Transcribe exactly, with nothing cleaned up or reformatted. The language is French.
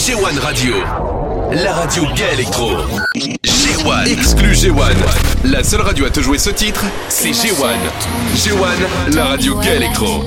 G un Radio, la radio gay électro. G un, exclu G un. La seule radio à te jouer ce titre, c'est G un. G un, la radio gay électro.